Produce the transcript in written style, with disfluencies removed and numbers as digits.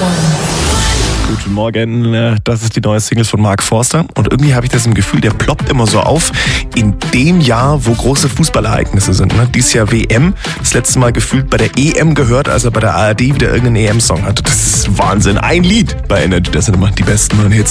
Guten Morgen, das ist die neue Single von Mark Forster und irgendwie habe ich das im Gefühl, der ploppt immer so auf in dem Jahr, wo große Fußballereignisse sind. Dieses Jahr WM, das letzte Mal gefühlt bei der EM gehört, als er bei der ARD wieder irgendeinen EM-Song hatte. Das ist Wahnsinn. Ein Lied bei Energy, das sind immer die besten neuen Hits.